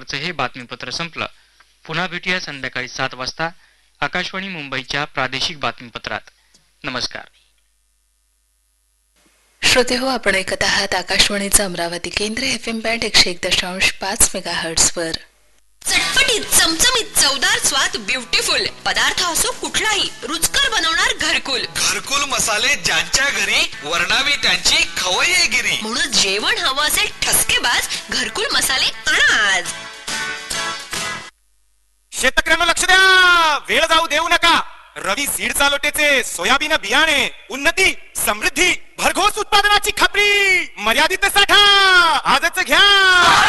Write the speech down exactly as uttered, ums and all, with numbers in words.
वाजतावरचं हे बातमीपत्र संपलं. पुन्हा भेटूया संध्याकाळी सात वाजता आकाशवाणी मुंबईच्या प्रादेशिक बातमीपत्रात. नमस्कार. श्रोते हो, आपण ऐकत आहात आकाशवाणीचं अमरावती केंद्र एफ एम बँड एकशे एक दशांश पाच मेगा हर्ट्स वर. चटपटीत चमचमीत चवदार स्वाद ब्युटिफुल पदार्थ असो कुठलाही रुचकर बनवणार घरकुल. घरकुल मसाले ज्यांच्या घरी वर्णावी त्यांची खवय्ये गिरी. म्हणून जेवण हवं असेल ठसकेबाज घरकुल मसाले आणा आज. शेतकऱ्यांना लक्ष द्या, वेळ जाऊ देऊ नका. रवी सीड चालोटेचे सोयाबीन बियाणे उन्नती समृद्धी भरघोस उत्पादनाची खात्री मर्यादित साठा आजच घ्या.